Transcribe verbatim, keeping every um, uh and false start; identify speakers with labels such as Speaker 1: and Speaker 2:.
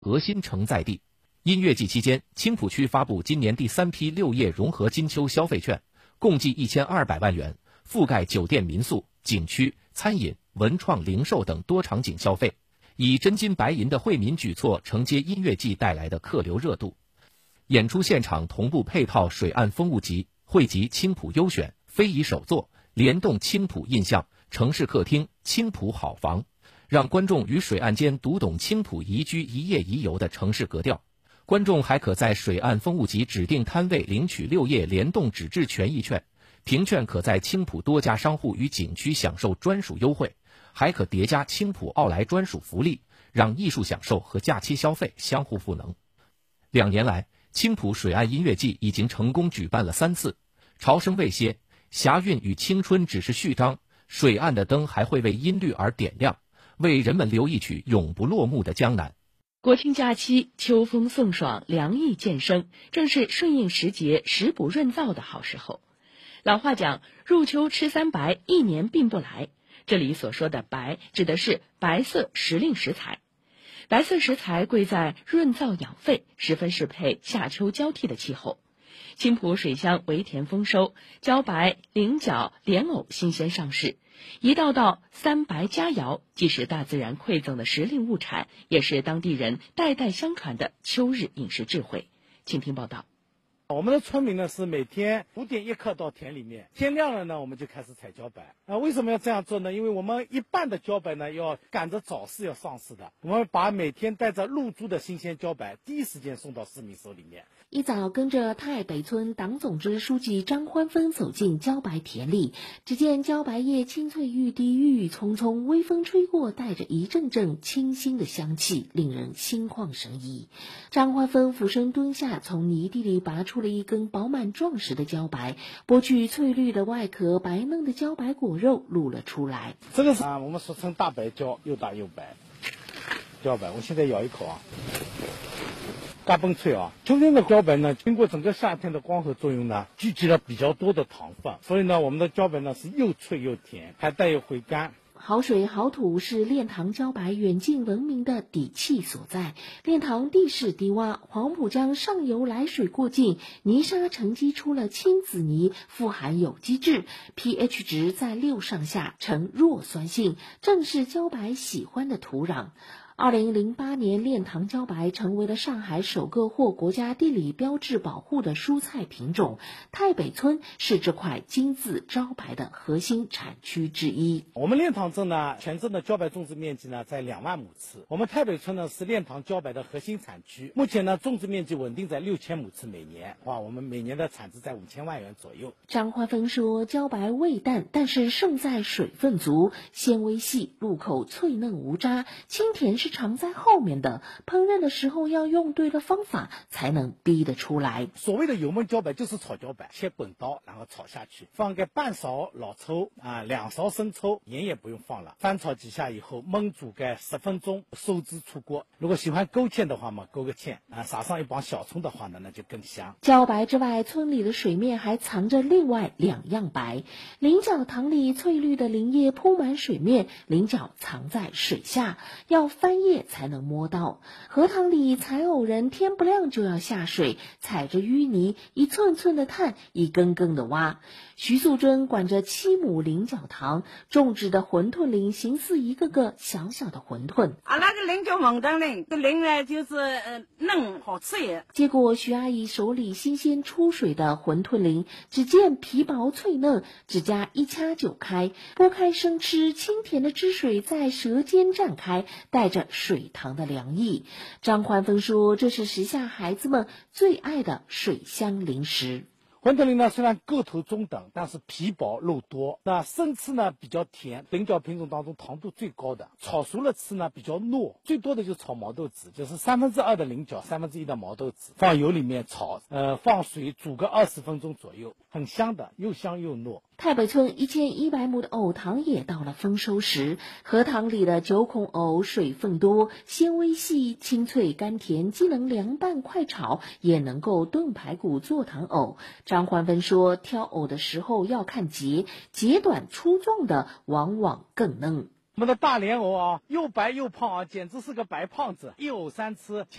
Speaker 1: 鹅心城在地。音乐季期间，青浦区发布今年第三批六业融合金秋消费券，共计一千二百万元，覆盖酒店民宿、景区、餐饮、文创零售等多场景消费，以真金白银的惠民举措承接音乐季带来的客流热度。演出现场同步配套水岸风物集，汇集青浦优选、非遗手作，联动青浦印象、城市客厅、青浦好房，让观众与水岸间读懂青浦宜居一夜一游的城市格调。观众还可在水岸风物集指定摊位领取六业联动纸质权益券，凭券可在青浦多家商户与景区享受专属优惠，还可叠加青浦奥莱专属福利，让艺术享受和假期消费相互赋能。两年来，青浦水岸音乐季已经成功举办了三次，潮声未歇，霞韵与青春只是序章，水岸的灯还会为音律而点亮，为人们留一曲永不落幕的江南。
Speaker 2: 国庆假期，秋风送爽，凉意渐生，正是顺应时节、食补润燥的好时候。老话讲，入秋吃三白，一年并不来。这里所说的白，指的是白色时令食材。白色食材贵在润燥养肺，十分适配夏秋交替的气候。青浦水乡围田丰收，茭白、菱角、莲藕新鲜上市，一道道三白佳肴，既是大自然馈赠的时令物产，也是当地人代代相传的秋日饮食智慧。请听报道。
Speaker 3: 我们的村民呢是每天五点一刻到田里面，天亮了呢我们就开始采茭白。啊，为什么要这样做呢？因为我们一半的茭白呢要赶着早市要上市的，我们把每天带着入株的新鲜茭白第一时间送到市民手里面。
Speaker 4: 一早跟着太北村党总支书记张欢芬走进茭白田里，只见茭白叶青翠欲滴，郁郁葱葱，微风吹过，带着一阵阵清新的香气，令人心旷神怡。张欢芬俯身蹲下，从泥地里拔出了一根饱满壮实的茭白，剥去翠绿的外壳，白嫩的茭白果肉露了出来。
Speaker 3: 这个是啊，我们俗称大白茭，又大又白。茭白，我现在咬一口啊。嘎嘣脆啊！秋天的茭白呢，经过整个夏天的光合作用呢，聚集了比较多的糖分，所以呢，我们的茭白呢是又脆又甜，还带有回甘。
Speaker 4: 好水好土是练塘茭白远近闻名的底气所在。练塘地势低洼，黄浦江上游来水过境，泥沙沉积出了青紫泥，富含有机质 ，pH 值在六上下，呈弱酸性，正是茭白喜欢的土壤。二零零八年，练塘茭白成为了上海首个获国家地理标志保护的蔬菜品种。太北村是这块金字招牌的核心产区之一。
Speaker 3: 我们练塘镇呢，全镇的茭白种植面积呢在两万亩次。我们太北村呢是练塘茭白的核心产区，目前呢种植面积稳定在六千亩次每年，哇，我们每年的产值在五千万元左右。
Speaker 4: 张欢芬说，茭白味淡，但是胜在水分足，纤维细，入口脆嫩无渣，清甜是藏在后面的，烹饪的时候要用对了方法，才能逼得出来。
Speaker 3: 所谓的油焖茭白就是炒茭白，切滚刀，然后炒下去，放个半勺老抽啊，两勺生抽，盐也不用放了，翻炒几下以后，焖煮个十分钟，收汁出锅。如果喜欢勾芡的话嘛，勾个芡啊，撒上一帮小葱的话呢，那就更香。
Speaker 4: 茭白之外，村里的水面还藏着另外两样白。菱角塘里翠绿的林叶铺满水面，菱角藏在水下，要翻叶才能摸到。荷塘里采藕人天不亮就要下水，踩着淤泥，一寸寸的探，一根根的挖。徐素贞管着七亩菱角塘，种植的馄饨林形似一个个小小的馄饨。
Speaker 5: 啊，那个菱叫馄饨林，这菱呢就是呃嫩好吃也。
Speaker 4: 结果徐阿姨手里新鲜出水的馄饨林，只见皮薄脆嫩，指甲一掐就开，剥开生吃，清甜的汁水在舌尖绽开，带着水塘的凉意。张欢芬说，这是时下孩子们最爱的水乡零食。
Speaker 3: 馄饨林呢虽然个头中等，但是皮薄肉多。那生吃呢比较甜，菱角品种当中糖度最高的。炒熟了吃呢比较糯，最多的就是炒毛豆籽，就是三分之二的菱角，三分之一的毛豆籽，放油里面炒，呃，放水煮个二十分钟左右，很香的，又香又糯。
Speaker 4: 太北村一千一百亩的藕塘也到了丰收时，荷塘里的九孔藕水分多，纤维细，清脆甘甜，既能凉拌快炒，也能够炖排骨做糖藕。张欢芬说，挑藕的时候要看节，节短粗壮的往往更嫩。
Speaker 3: 我们的大莲藕啊，又白又胖啊，简直是个白胖子，一藕三吃。